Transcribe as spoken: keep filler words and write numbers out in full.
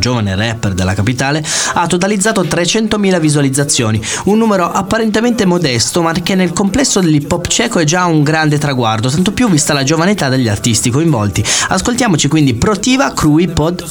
giovane rapper della capitale, ha totalizzato trecentomila visualizzazioni, un numero apparentemente modesto ma che nel complesso dell'hip hop ceco è già un grande traguardo, tanto più vista la giovane età degli artisti coinvolti. Ascoltiamoci quindi Protiva Crew Pod